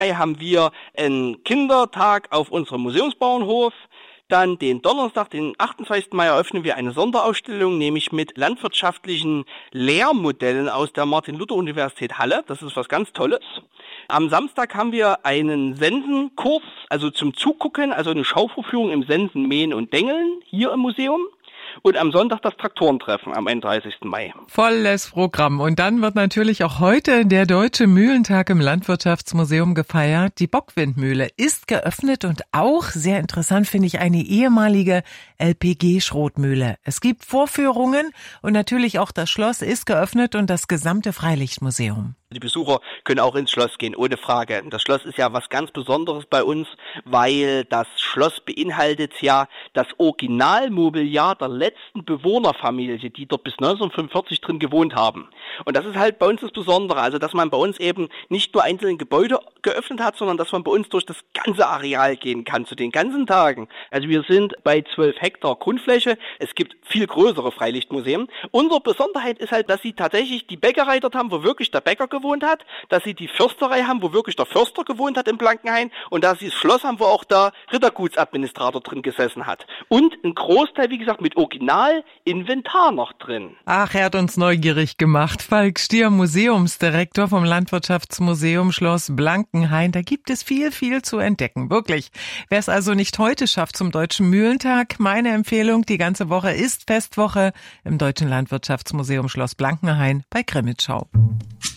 haben wir einen Kindertag auf unserem Museumsbauernhof. Dann den Donnerstag, den 28. Mai, eröffnen wir eine Sonderausstellung, nämlich mit landwirtschaftlichen Lehrmodellen aus der Martin-Luther-Universität Halle. Das ist was ganz Tolles. Am Samstag haben wir einen Sendenkurs, also zum Zugucken, also eine Schauvorführung im Senden, Mähen und Dengeln hier im Museum. Und am Sonntag das Traktorentreffen am 31. Mai. Volles Programm. Und dann wird natürlich auch heute der Deutsche Mühlentag im Landwirtschaftsmuseum gefeiert. Die Bockwindmühle ist geöffnet und auch, sehr interessant finde ich, eine ehemalige LPG-Schrotmühle. Es gibt Vorführungen und natürlich auch das Schloss ist geöffnet und das gesamte Freilichtmuseum. Die Besucher können auch ins Schloss gehen, ohne Frage. Das Schloss ist ja was ganz Besonderes bei uns, weil das Schloss beinhaltet ja das Originalmobiliar der letzten Bewohnerfamilie, die dort bis 1945 drin gewohnt haben. Und das ist halt bei uns das Besondere, also dass man bei uns eben nicht nur einzelne Gebäude geöffnet hat, sondern dass man bei uns durch das ganze Areal gehen kann, zu den ganzen Tagen. Also wir sind bei 12 Hektar Grundfläche, es gibt viel größere Freilichtmuseen. Unsere Besonderheit ist halt, dass sie tatsächlich die Bäckerei dort haben, wo wirklich der Bäcker gewohnt hat, dass sie die Försterei haben, wo wirklich der Förster gewohnt hat in Blankenhain und dass sie das Schloss haben, wo auch der Rittergutsadministrator drin gesessen hat. Und ein Großteil, wie gesagt, mit Originalinventar noch drin. Ach, er hat uns neugierig gemacht. Falk Stier, Museumsdirektor vom Landwirtschaftsmuseum Schloss Blankenhain. Da gibt es viel, viel zu entdecken. Wirklich. Wer es also nicht heute schafft zum Deutschen Mühlentag, meine Empfehlung, die ganze Woche ist Festwoche im Deutschen Landwirtschaftsmuseum Schloss Blankenhain bei Grimmitschau.